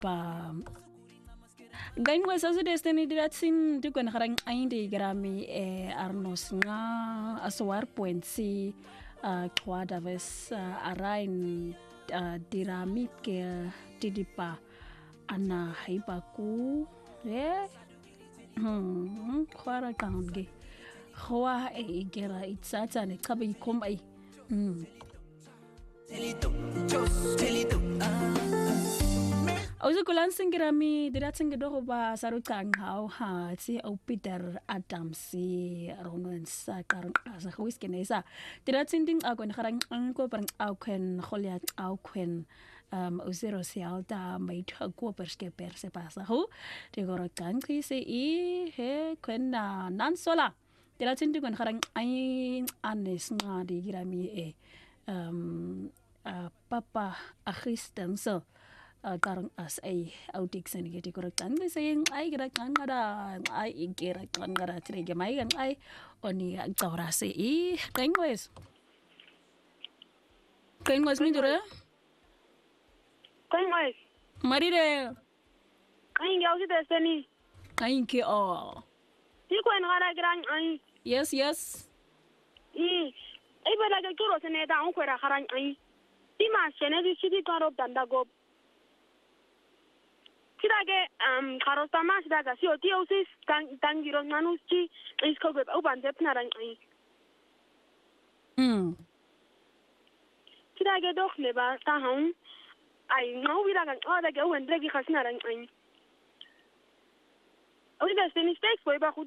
pa gain was also destiny diratsin di kwen harang aindi grami arnos nga aswar puensi kwa daves arain dirami ke tidipa ana haibaku khwara kaunge khwa gera itsatsa ne chabe ikom ai Auzu kulan singirami diratsin gedo ba sarutang hau ha si au Peter Adams si ronon sa karang asa whisky nesa diratsin ding akon harang ko parang auken kholiat auken uzero si alta mai ko perske perse pasa ho de goro kan ki se I he kwen na nan sola diratsin ding harang ai anes nga di girami papa Christian so karang as ay autik sa nigiti korektan saying ay gerakan kada ay gerakan kada trige may ay oni ang taurase kengwes mi dure kengwes marire kain yaw si destiny kain ki o ti ko en gara gran ay yes ay bala ga kuro sene da on ko ra haran ay ti ma sene di chidi karo danda go Kidage karostama sidaga si otiosis tangiro nanuski iskobe ubande pnaran ai Kidage doch leba ta haun ai ngau widaga oda ge wendre gi khasnaran ai Oda sene stakes boy ba